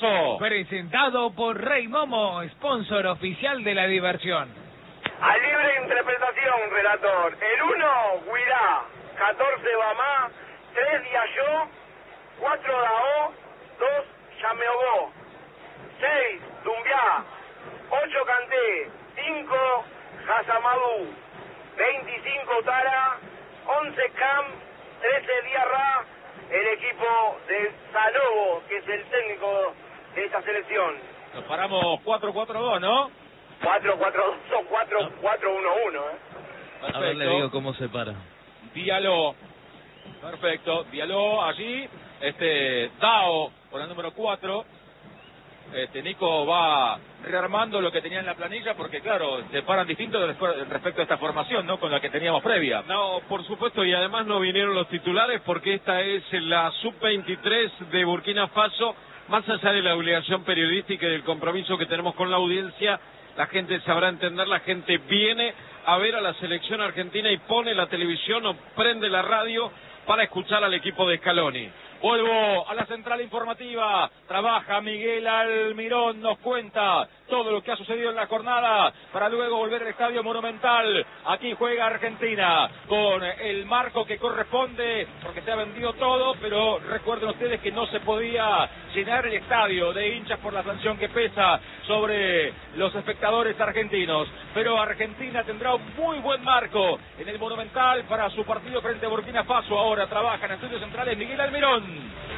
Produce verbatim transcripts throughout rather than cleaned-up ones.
Faso. Presentado por Rey Momo, sponsor oficial de la diversión. A libre interpretación, relator. El uno, Guirá. catorce, Bamá. tres, Diallo. cuatro, Dao. dos, Yameogó. seis, Dumbiá. ocho, Canté. cinco, Hasamadú. veinticinco, Tara. once, Cam. trece, Diarra. El equipo de Salobo, que es el técnico de esta selección. Nos paramos cuatro cuatro dos, ¿no? cuatro cuatro dos o cuatro cuatro uno uno, ¿eh? Perfecto. A ver, le digo cómo se para. Diallo. Perfecto. Diallo allí. Este, Dao con el número cuatro. Este, Nico va rearmando lo que tenía en la planilla porque, claro, se paran distintos respecto a esta formación, ¿no? Con la que teníamos previa. No, por supuesto, y además no vinieron los titulares porque esta es la sub veintitrés de Burkina Faso. Más allá de la obligación periodística y del compromiso que tenemos con la audiencia, la gente sabrá entender, la gente viene a ver a la selección argentina y pone la televisión o prende la radio para escuchar al equipo de Scaloni. Vuelvo a la central informativa, trabaja Miguel Almirón, nos cuenta todo lo que ha sucedido en la jornada para luego volver al Estadio Monumental. Aquí juega Argentina con el marco que corresponde porque se ha vendido todo, pero recuerden ustedes que no se podía llenar el estadio de hinchas por la sanción que pesa sobre los espectadores argentinos. Pero Argentina tendrá un muy buen marco en el Monumental para su partido frente a Burkina Faso. Ahora trabaja en estudios centrales Miguel Almirón.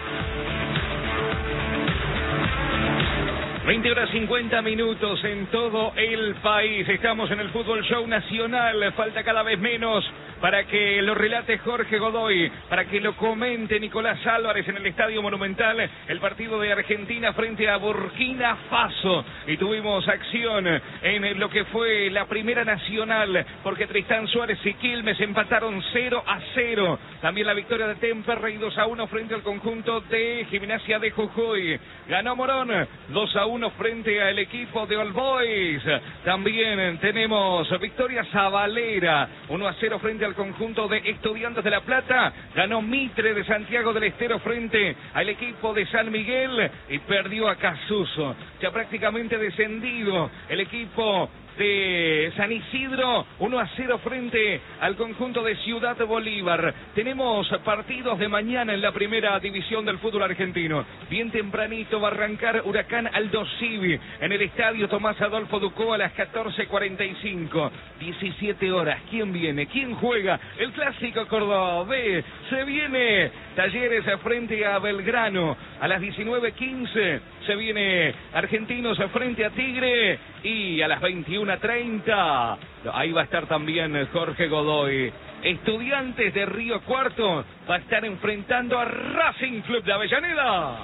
veinte horas cincuenta minutos en todo el país. Estamos en el Fútbol Show Nacional. Falta cada vez menos para que lo relate Jorge Godoy, para que lo comente Nicolás Álvarez en el Estadio Monumental, el partido de Argentina frente a Burkina Faso. Y tuvimos acción en lo que fue la Primera Nacional, porque Tristán Suárez y Quilmes empataron cero a cero. También la victoria de Temperley dos a uno frente al conjunto de Gimnasia de Jujuy. Ganó Morón dos a uno frente al equipo de All Boys. También tenemos victoria Zabalera uno a cero frente al conjunto de Estudiantes de La Plata. Ganó Mitre de Santiago del Estero frente al equipo de San Miguel y perdió a Casuso. Ya prácticamente descendido el equipo de San Isidro, uno a cero frente al conjunto de Ciudad Bolívar. Tenemos partidos de mañana en la primera división del fútbol argentino. Bien tempranito va a arrancar Huracán Aldo Civi en el estadio Tomás Adolfo Ducó a las catorce cuarenta y cinco. diecisiete horas. ¿Quién viene? ¿Quién juega? El clásico cordobés. Se viene Talleres frente a Belgrano. A las diecinueve quince se viene Argentinos frente a Tigre. Y a las veintiuna treinta, ahí va a estar también Jorge Godoy. Estudiantes de Río Cuarto va a estar enfrentando a Racing Club de Avellaneda.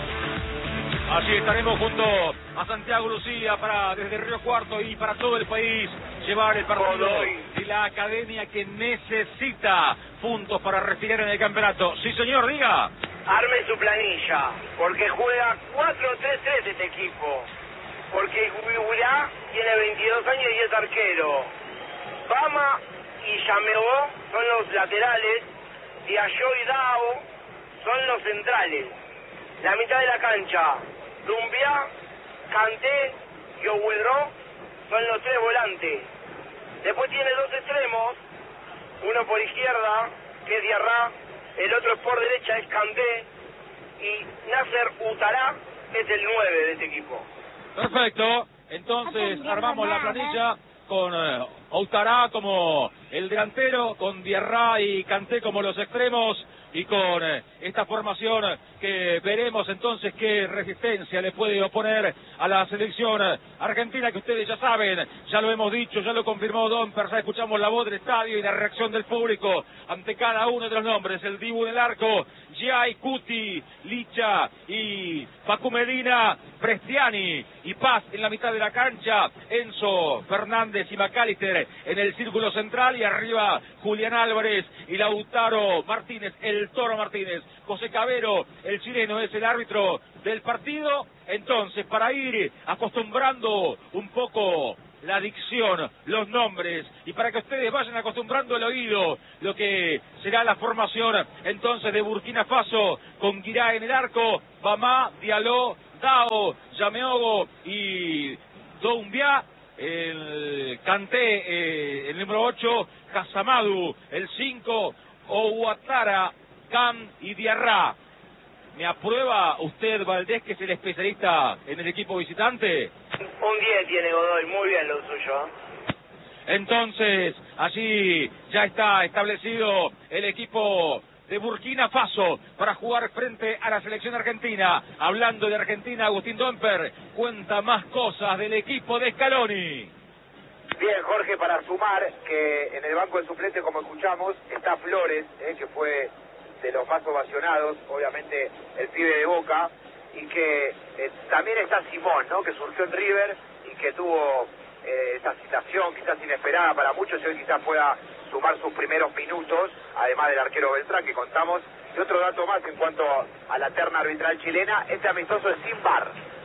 Allí estaremos junto a Santiago Lucía para desde Río Cuarto y para todo el país llevar el partido de la academia que necesita puntos para respirar en el campeonato. Sí, señor, diga. Arme su planilla, porque juega cuatro tres tres este equipo. Porque Guirá tiene veintidós años y es arquero. Bama y Yameogó son los laterales. Diallo y Dao son los centrales. La mitad de la cancha, Dumbiá, Canté y Oguedró son los tres volantes. Después tiene dos extremos, uno por izquierda, que es Diarra, el otro por derecha es Canté, y Nasser Utará es el nueve de este equipo. Perfecto, entonces armamos la planilla con eh, Outará como el delantero, con Diarra y Canté como los extremos y con eh, esta formación que veremos entonces qué resistencia le puede oponer a la selección argentina, que ustedes ya saben, ya lo hemos dicho, ya lo confirmó Domper, ya escuchamos la voz del estadio y la reacción del público ante cada uno de los nombres. El Dibu en el arco, Giai, Cuti, Licha y Facu Medina, Prestiani y Paz en la mitad de la cancha, Enzo, Fernández y McAllister en el círculo central y arriba Julián Álvarez y Lautaro Martínez, el Toro Martínez. José Cabero, el chileno, es el árbitro del partido. Entonces, para ir acostumbrando un poco la dicción, los nombres, y para que ustedes vayan acostumbrando el oído, lo que será la formación entonces de Burkina Faso, con Guirá en el arco, Bamá, Diallo, Dao, Yameogo y Doumbia. El Kanté, eh, el número ocho, Casamadu, el cinco, Ouattara, Cam y Diarra. ¿Me aprueba usted, Valdés, que es el especialista en el equipo visitante? Un diez tiene Godoy, muy bien lo suyo. Entonces, allí ya está establecido el equipo de Burkina Faso para jugar frente a la selección argentina. Hablando de Argentina, Agustín Domper cuenta más cosas del equipo de Scaloni. Bien, Jorge, para sumar que en el banco de suplentes, como escuchamos, está Flores, eh, que fue de los más ovacionados, obviamente el pibe de Boca, y que eh, también está Simón, ¿no?, que surgió en River y que tuvo eh, esa situación quizás inesperada para muchos y hoy quizás pueda sumar sus primeros minutos, además del arquero Beltrán que contamos. Y otro dato más en cuanto a la terna arbitral chilena, este amistoso es sin V A R.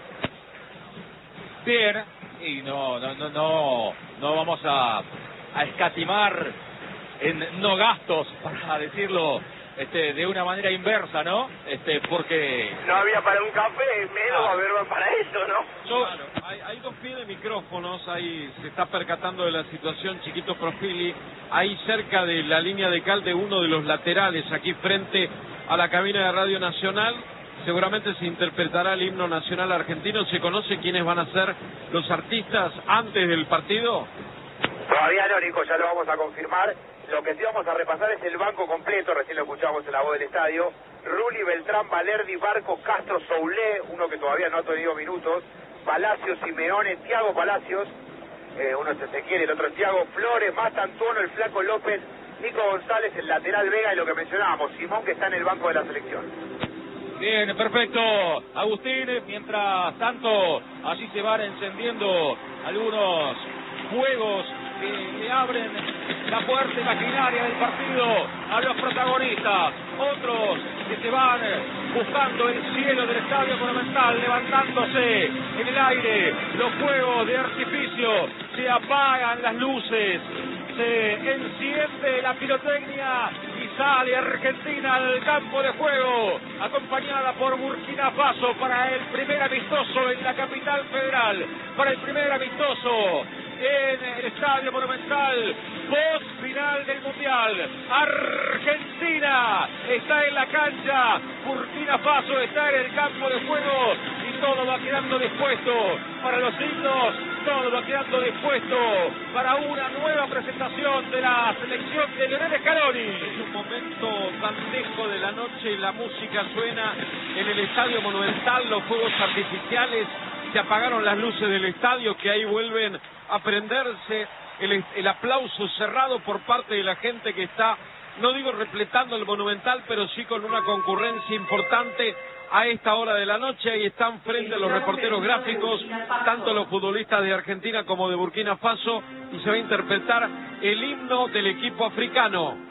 Bien, y no, no, no, no, no vamos a, a escatimar en no gastos, para decirlo este, de una manera inversa, ¿no? Este, porque No había para un café, menos Ah. a ver para eso, ¿no? yo, Claro, hay, hay dos pies de micrófonos, ahí se está percatando de la situación Chiquito Profili, ahí cerca de la línea de cal de uno de los laterales, aquí frente a la cabina de Radio Nacional, seguramente se interpretará el himno nacional argentino. ¿Se conoce quiénes van a ser los artistas antes del partido? Todavía no, Nico, ya lo vamos a confirmar. Lo que sí vamos a repasar es el banco completo, recién lo escuchamos en la voz del estadio. Rulli, Beltrán, Valerdi, Barco, Castro, Soulé, uno que todavía no ha tenido minutos, Palacios, Simeone, Thiago Palacios, eh, uno es Ezequiel, el otro es Thiago, Flores, Mata Antuono, el Flaco López, Nico González, el lateral Vega y lo que mencionábamos, Simón, que está en el banco de la selección. bien, perfecto, Agustín. Mientras tanto, allí se van encendiendo algunos fuegos que le abren la puerta imaginaria del partido a los protagonistas. Otros que se van buscando el cielo del Estadio Monumental, levantándose en el aire los fuegos de artificio, se apagan las luces, se enciende la pirotecnia y sale Argentina al campo de juego, acompañada por Burkina Faso para el primer amistoso en la capital federal, para el primer amistoso en el Estadio Monumental, post final del Mundial. Argentina está en la cancha, Burkina Faso está en el campo de juego y todo va quedando dispuesto para los himnos, todo va quedando dispuesto para una nueva presentación de la selección de Lionel Scaloni. Es un momento dantejo de la noche, la música suena en el Estadio Monumental, los fuegos artificiales, se apagaron las luces del estadio que ahí vuelven a prenderse, el, el aplauso cerrado por parte de la gente que está, no digo repletando el Monumental, pero sí con una concurrencia importante a esta hora de la noche. Ahí están frente a los reporteros gráficos, tanto los futbolistas de Argentina como de Burkina Faso, y se va a interpretar el himno del equipo africano.